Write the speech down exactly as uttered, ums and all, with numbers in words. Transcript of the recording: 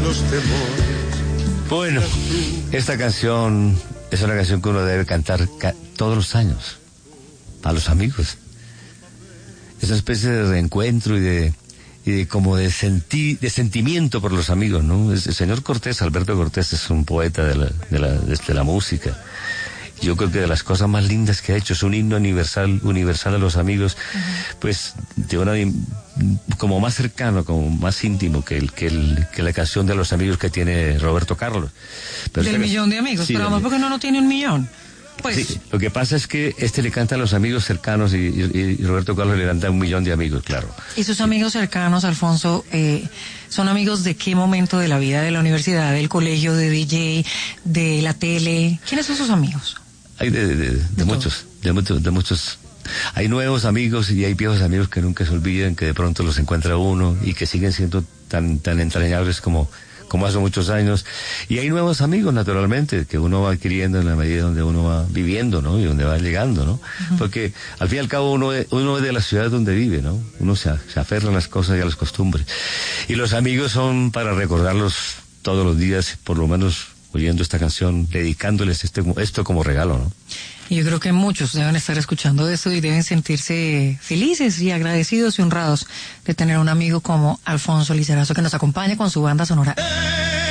los temores. Bueno, esta canción es una canción que uno debe cantar ca- todos los años, a los amigos. Es una especie de reencuentro y de, y de como de senti, de sentimiento por los amigos, ¿no? El señor Cortés, Alberto Cortés, es un poeta de la, de la, de la música. Yo creo que de las cosas más lindas que ha hecho es un himno universal, universal a los amigos, uh-huh. Pues de una, como más cercano, como más íntimo que el, que el, que la canción de los amigos que tiene Roberto Carlos. Pero del millón de amigos, sí, pero además porque no, no tiene un millón. Pues. Sí, lo que pasa es que este le canta a los amigos cercanos y, y, y Roberto Carlos le canta a un millón de amigos, claro. ¿Y sus amigos cercanos, Alfonso, eh, son amigos de qué momento de la vida? ¿De la universidad, del colegio, de D J, de la tele? ¿Quiénes son sus amigos? Hay de, de, de, de, de muchos, de muchos, de muchos. Hay nuevos amigos y hay viejos amigos que nunca se olvidan, que de pronto los encuentra uno y que siguen siendo tan, tan entrañables como, como hace muchos años. Y hay nuevos amigos, naturalmente, que uno va adquiriendo en la medida donde uno va viviendo, ¿no? Y donde va llegando, ¿no? Uh-huh. Porque al fin y al cabo uno es, uno es de la ciudad donde vive, ¿no? Uno se, se aferra a las cosas y a las costumbres. Y los amigos son para recordarlos todos los días, por lo menos oyendo esta canción, dedicándoles este, esto como regalo, ¿no? Y yo creo que muchos deben estar escuchando esto y deben sentirse felices y agradecidos y honrados de tener un amigo como Alfonso Lizarazo, que nos acompaña con su banda sonora.